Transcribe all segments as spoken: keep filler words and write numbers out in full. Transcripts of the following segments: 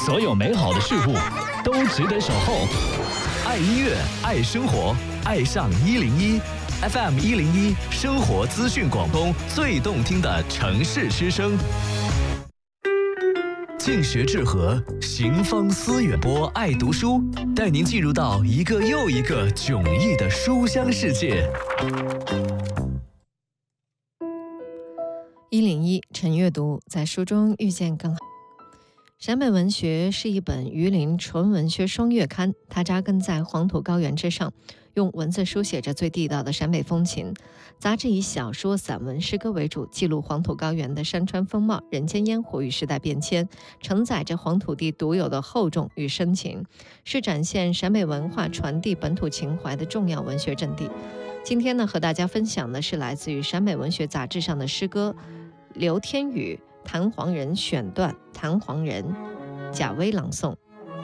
所有美好的事物都值得守候。爱音乐，爱生活，爱上一零一 F M 一零一生活资讯广东最动听的城市之声。静学治和，行方思远播爱读书，带您进入到一个又一个迥异的书香世界。 一零一晨阅读，在书中遇见更好。陕北文学是一本榆林纯文学双月刊，它扎根在黄土高原之上，用文字书写着最地道的陕北风情。杂志以小说、散文、诗歌为主，记录黄土高原的山川风貌、人间烟火与时代变迁，承载着黄土地独有的厚重与深情，是展现陕北文化、传递本土情怀的重要文学阵地。今天呢，和大家分享的是来自于陕北文学杂志上的诗歌《刘天宇弹簧人》选段，弹簧人，贾薇朗诵。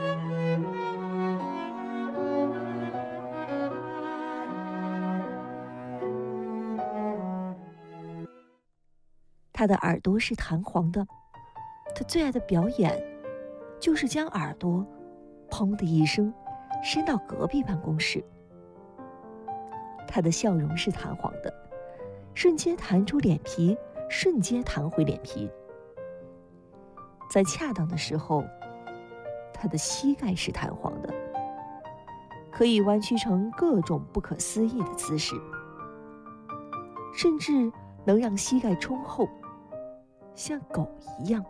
他的耳朵是弹簧的，他最爱的表演就是将耳朵砰的一声伸到隔壁办公室。他的笑容是弹簧的，瞬间弹出脸皮，瞬间弹回脸皮。在恰当的时候，他的膝盖是弹簧的，可以弯曲成各种不可思议的姿势，甚至能让膝盖充厚，像狗一样。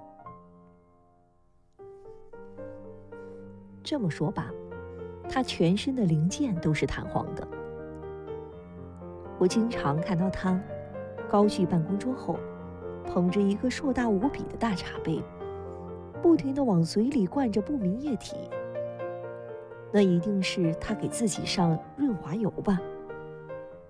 这么说吧，他全身的零件都是弹簧的。我经常看到他高踞办公桌后，捧着一个硕大无比的大茶杯，不停地往嘴里灌着不明液体。那一定是他给自己上润滑油吧。